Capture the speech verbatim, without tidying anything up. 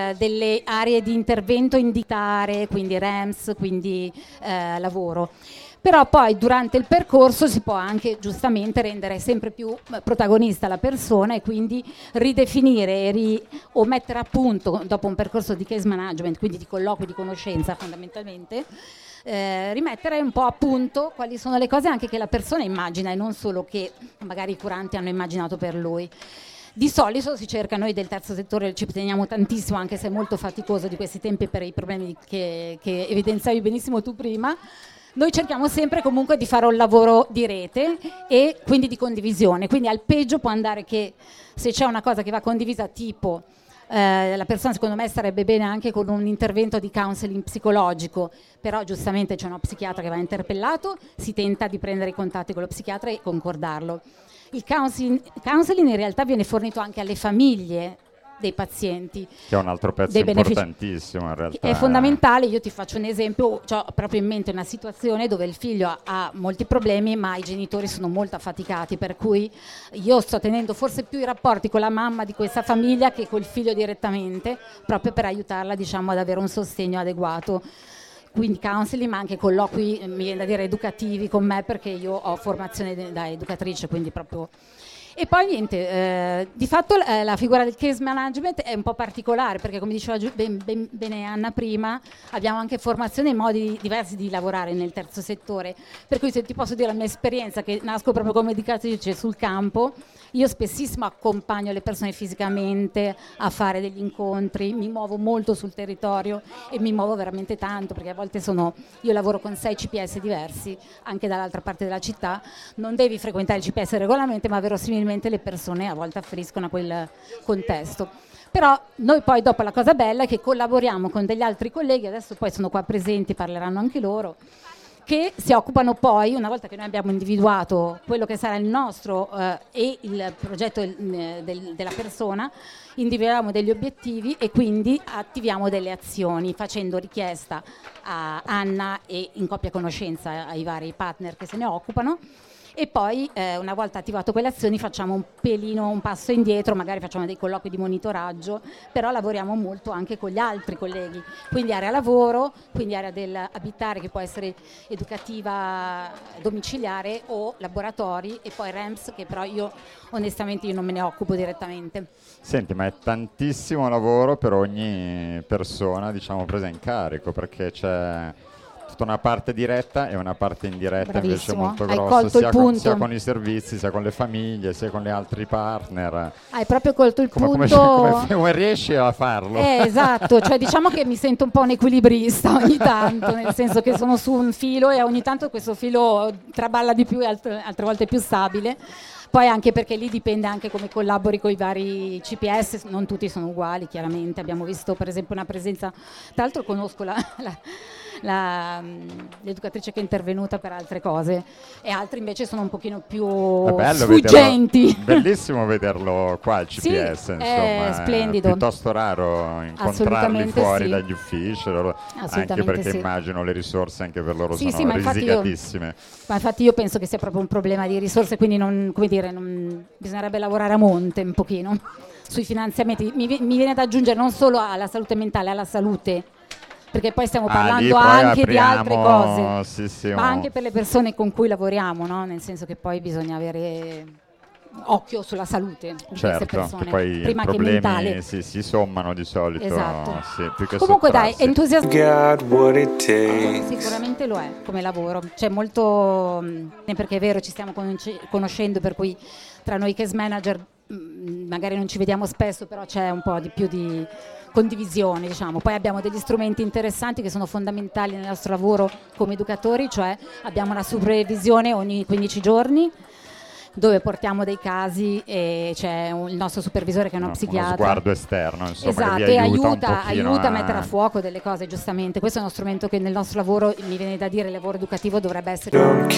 eh, delle aree di intervento indicate, quindi R E M S, quindi eh, lavoro. Però poi durante il percorso si può anche giustamente rendere sempre più protagonista la persona e quindi ridefinire e ri- o mettere a punto, dopo un percorso di case management, quindi di colloqui di conoscenza fondamentalmente, eh, rimettere un po' a punto quali sono le cose anche che la persona immagina e non solo che magari i curanti hanno immaginato per lui. Di solito si cerca, noi del terzo settore ci teniamo tantissimo, anche se è molto faticoso di questi tempi per i problemi che, che evidenziavi benissimo tu prima. Noi cerchiamo sempre comunque di fare un lavoro di rete e quindi di condivisione, quindi al peggio può andare che se c'è una cosa che va condivisa tipo eh, la persona secondo me starebbe bene anche con un intervento di counseling psicologico, però giustamente c'è uno psichiatra che va interpellato, si tenta di prendere i contatti con lo psichiatra e concordarlo. Il counseling, counseling in realtà viene fornito anche alle famiglie dei pazienti, che è un altro pezzo importantissimo in realtà. È fondamentale. Io ti faccio un esempio, ho proprio in mente una situazione dove il figlio ha, ha molti problemi ma i genitori sono molto affaticati, per cui io sto tenendo forse più i rapporti con la mamma di questa famiglia che col figlio direttamente, proprio per aiutarla, diciamo, ad avere un sostegno adeguato. Quindi counseling, ma anche colloqui, mi viene da dire educativi con me, perché io ho formazione da educatrice, quindi proprio. E poi niente, eh, di fatto eh, la figura del case management è un po' particolare, perché come diceva giu- ben, ben, bene Anna prima, abbiamo anche formazione e modi diversi di lavorare nel terzo settore, per cui se ti posso dire la mia esperienza, che nasco proprio come educatrice sul campo, io spessissimo accompagno le persone fisicamente a fare degli incontri, mi muovo molto sul territorio e mi muovo veramente tanto, perché a volte sono, io lavoro con sei C P S diversi, anche dall'altra parte della città, non devi frequentare il C P S regolarmente, ma verosimilmente le persone a volte affriscono a quel contesto. Però noi poi dopo la cosa bella è che collaboriamo con degli altri colleghi, adesso poi sono qua presenti, parleranno anche loro, che si occupano poi, una volta che noi abbiamo individuato quello che sarà il nostro eh, e il progetto eh, del, della persona, individuiamo degli obiettivi e quindi attiviamo delle azioni, facendo richiesta a Anna e in coppia conoscenza ai vari partner che se ne occupano. E poi eh, una volta attivato quelle azioni facciamo un pelino, un passo indietro, magari facciamo dei colloqui di monitoraggio, però lavoriamo molto anche con gli altri colleghi, quindi area lavoro, quindi area dell'abitare che può essere educativa domiciliare o laboratori, e poi R E M S che però io onestamente io non me ne occupo direttamente. Senti, ma è tantissimo lavoro per ogni persona, diciamo, presa in carico, perché c'è tutta una parte diretta e una parte indiretta. Bravissimo. Invece molto grossa, sia con, sia con i servizi, sia con le famiglie, sia con gli altri partner. Hai proprio colto il come, punto. Come, come, come riesci a farlo? Eh, esatto, cioè diciamo che mi sento un po' un equilibrista ogni tanto, nel senso che sono su un filo e ogni tanto questo filo traballa di più e altre, altre volte è più stabile. Poi anche perché lì dipende anche come collabori con i vari C P S, non tutti sono uguali chiaramente. Abbiamo visto per esempio una presenza, tra l'altro conosco la, la La, l'educatrice che è intervenuta per altre cose e altri invece sono un pochino più sfuggenti. Vederlo, bellissimo vederlo qua il C P S, sì, insomma, è splendido, è piuttosto raro incontrarli fuori sì. dagli uffici, loro, anche perché sì. Immagino le risorse anche per loro sì, sono sì, ma risicatissime. Infatti io, ma infatti io penso che sia proprio un problema di risorse, quindi non, come dire, non, bisognerebbe lavorare a monte un pochino sui finanziamenti. Mi, mi viene da aggiungere non solo alla salute mentale, alla salute, perché poi stiamo parlando ah, anche apriamo, di altre cose, sì, sì, ma anche per le persone con cui lavoriamo, no? Nel senso che poi bisogna avere occhio sulla salute di certo, queste persone, che poi prima i che mentale. Si, si sommano di solito, esatto. Sì, più che comunque dai, entusiasmo takes. Sicuramente lo è come lavoro, c'è molto, perché è vero, ci stiamo conoscendo, per cui tra noi case manager magari non ci vediamo spesso, però c'è un po' di più di condivisione, diciamo. Poi abbiamo degli strumenti interessanti che sono fondamentali nel nostro lavoro come educatori, cioè abbiamo una supervisione ogni quindici giorni dove portiamo dei casi e c'è un, il nostro supervisore che è uno no, psichiatra. Uno sguardo esterno, insomma, esatto, che vi aiuta, aiuta, aiuta a... a mettere a fuoco delle cose, giustamente. Questo è uno strumento che nel nostro lavoro, mi viene da dire, il lavoro educativo dovrebbe essere